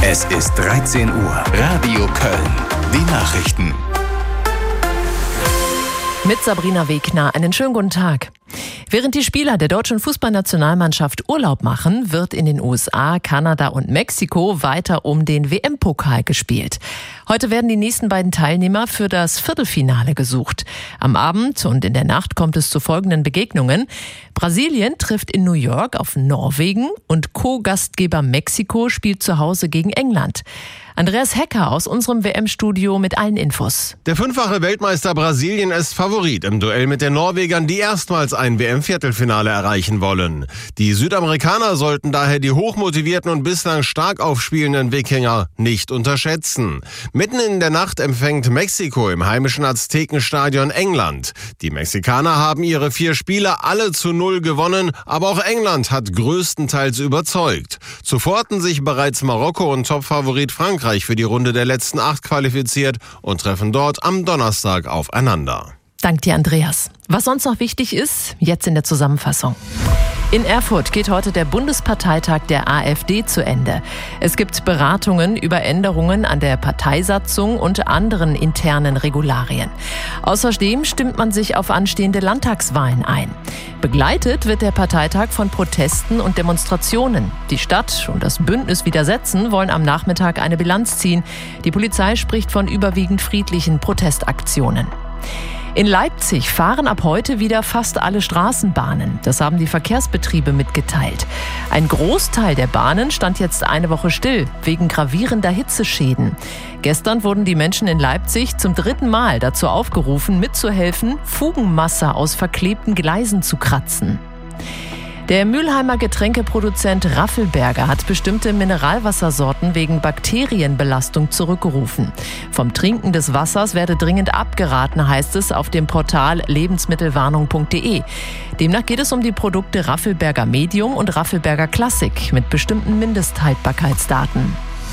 Es ist 13 Uhr. Radio Köln. Die Nachrichten. Mit Sabrina Wegner. Einen schönen guten Tag. Während die Spieler der deutschen Fußballnationalmannschaft Urlaub machen, wird in den USA, Kanada und Mexiko weiter um den WM-Pokal gespielt. Heute werden die nächsten beiden Teilnehmer für das Viertelfinale gesucht. Am Abend und in der Nacht kommt es zu folgenden Begegnungen. Brasilien trifft in New York auf Norwegen und Co-Gastgeber Mexiko spielt zu Hause gegen England. Andreas Hecker aus unserem WM-Studio mit allen Infos. Der fünffache Weltmeister Brasilien ist Favorit im Duell mit den Norwegern, die erstmals ein WM-Viertelfinale erreichen wollen. Die Südamerikaner sollten daher die hochmotivierten und bislang stark aufspielenden Wikinger nicht unterschätzen. Mitten in der Nacht empfängt Mexiko im heimischen Aztekenstadion England. Die Mexikaner haben ihre 4 Spiele alle zu 0 gewonnen, aber auch England hat größtenteils überzeugt. Zuvor hatten sich bereits Marokko und Topfavorit Frankreich für die Runde der letzten 8 qualifiziert und treffen dort am Donnerstag aufeinander. Dank dir, Andreas. Was sonst noch wichtig ist, jetzt in der Zusammenfassung. In Erfurt geht heute der Bundesparteitag der AfD zu Ende. Es gibt Beratungen über Änderungen an der Parteisatzung und anderen internen Regularien. Außerdem stimmt man sich auf anstehende Landtagswahlen ein. Begleitet wird der Parteitag von Protesten und Demonstrationen. Die Stadt und das Bündnis Widersetzen wollen am Nachmittag eine Bilanz ziehen. Die Polizei spricht von überwiegend friedlichen Protestaktionen. In Leipzig fahren ab heute wieder fast alle Straßenbahnen. Das haben die Verkehrsbetriebe mitgeteilt. Ein Großteil der Bahnen stand jetzt eine Woche still, wegen gravierender Hitzeschäden. Gestern wurden die Menschen in Leipzig zum 3. Mal dazu aufgerufen, mitzuhelfen, Fugenmasse aus verklebten Gleisen zu kratzen. Der Mülheimer Getränkeproduzent Raffelberger hat bestimmte Mineralwassersorten wegen Bakterienbelastung zurückgerufen. Vom Trinken des Wassers werde dringend abgeraten, heißt es auf dem Portal lebensmittelwarnung.de. Demnach geht es um die Produkte Raffelberger Medium und Raffelberger Classic mit bestimmten Mindesthaltbarkeitsdaten.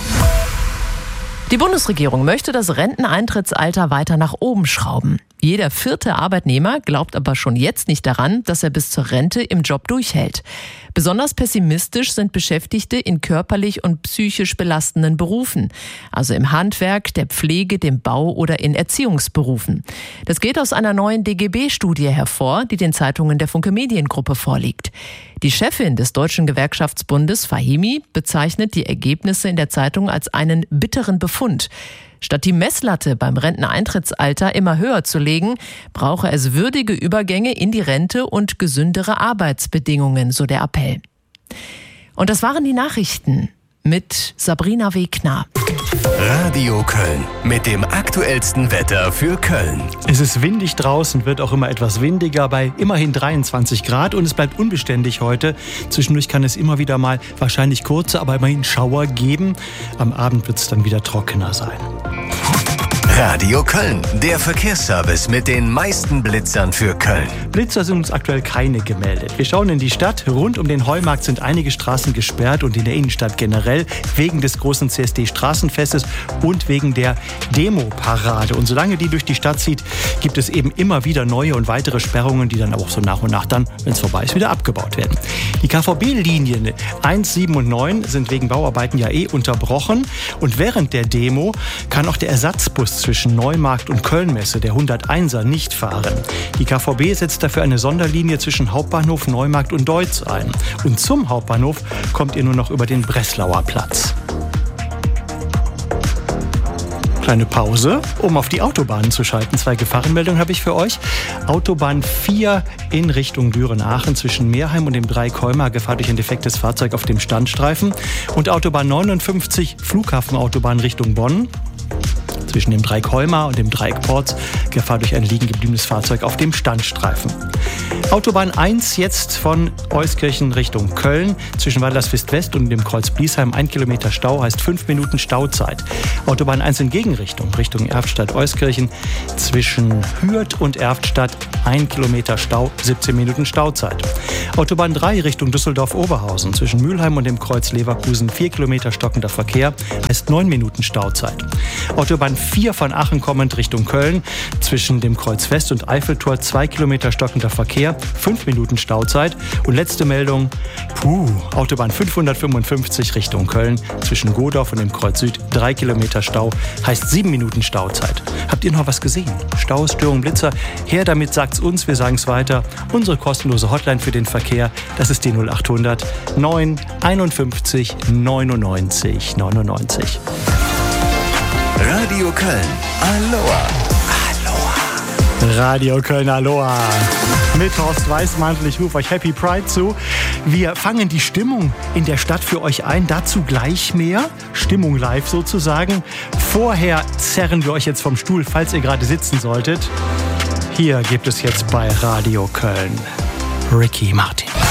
Die Bundesregierung möchte das Renteneintrittsalter weiter nach oben schrauben. Jeder 4. Arbeitnehmer glaubt aber schon jetzt nicht daran, dass er bis zur Rente im Job durchhält. Besonders pessimistisch sind Beschäftigte in körperlich und psychisch belastenden Berufen, also im Handwerk, der Pflege, dem Bau oder in Erziehungsberufen. Das geht aus einer neuen DGB-Studie hervor, die den Zeitungen der Funke Mediengruppe vorliegt. Die Chefin des Deutschen Gewerkschaftsbundes, Fahimi, bezeichnet die Ergebnisse in der Zeitung als einen bitteren Befund. Statt die Messlatte beim Renteneintrittsalter immer höher zu legen, brauche es würdige Übergänge in die Rente und gesündere Arbeitsbedingungen, so der Appell. Und das waren die Nachrichten mit Sabrina Wegner. Radio Köln mit dem aktuellsten Wetter für Köln. Es ist windig draußen, wird auch immer etwas windiger bei immerhin 23 Grad und es bleibt unbeständig heute. Zwischendurch kann es immer wieder mal wahrscheinlich kurze, aber immerhin Schauer geben. Am Abend wird es dann wieder trockener sein. Radio Köln, der Verkehrsservice mit den meisten Blitzern für Köln. Blitzer sind uns aktuell keine gemeldet. Wir schauen in die Stadt. Rund um den Heumarkt sind einige Straßen gesperrt und in der Innenstadt generell wegen des großen CSD-Straßenfestes und wegen der Demo-Parade. Und solange die durch die Stadt zieht, gibt es eben immer wieder neue und weitere Sperrungen, die dann aber auch so nach und nach dann, wenn es vorbei ist, wieder abgebaut werden. Die KVB-Linien 1, 7 und 9 sind wegen Bauarbeiten ja unterbrochen. Und während der Demo kann auch der Ersatzbus zwischen Neumarkt und Kölnmesse, der 101er, nicht fahren. Die KVB setzt dafür eine Sonderlinie zwischen Hauptbahnhof, Neumarkt und Deutz ein. Und zum Hauptbahnhof kommt ihr nur noch über den Breslauer Platz. Kleine Pause, um auf die Autobahnen zu schalten. 2 Gefahrenmeldungen habe ich für euch. Autobahn 4 in Richtung Düren-Aachen zwischen Meerheim und dem Dreieck Heuma, Gefahr durch ein defektes Fahrzeug auf dem Standstreifen. Und Autobahn 59, Flughafenautobahn Richtung Bonn. Zwischen dem Dreieck Heuma und dem Dreieck Porz, Gefahr durch ein liegen gebliebenes Fahrzeug auf dem Standstreifen. Autobahn 1 jetzt von Euskirchen Richtung Köln, zwischen Walderswist West und dem Kreuz Bliesheim 1 Kilometer Stau, heißt 5 Minuten Stauzeit. Autobahn 1 in Gegenrichtung, Richtung Erftstadt-Euskirchen, zwischen Hürth und Erftstadt 1 Kilometer Stau, 17 Minuten Stauzeit. Autobahn 3 Richtung Düsseldorf-Oberhausen, zwischen Mülheim und dem Kreuz Leverkusen 4 Kilometer stockender Verkehr, heißt 9 Minuten Stauzeit. Autobahn A4 von Aachen kommend Richtung Köln. Zwischen dem Kreuz West und Eiffeltor 2 Kilometer stockender Verkehr, 5 Minuten Stauzeit. Und letzte Meldung, Autobahn 555 Richtung Köln. Zwischen Godorf und dem Kreuz Süd 3 Kilometer Stau, heißt 7 Minuten Stauzeit. Habt ihr noch was gesehen? Staus, Störungen, Blitzer? Her damit, sagt's uns, wir sagen's weiter. Unsere kostenlose Hotline für den Verkehr, das ist die 0800 9 51 99 99. Radio Köln, Aloha. Radio Köln, Aloha. Mit Horst Weißmantel, ich rufe euch Happy Pride zu. Wir fangen die Stimmung in der Stadt für euch ein, dazu gleich mehr. Stimmung live sozusagen. Vorher zerren wir euch jetzt vom Stuhl, falls ihr gerade sitzen solltet. Hier gibt es jetzt bei Radio Köln Ricky Martin.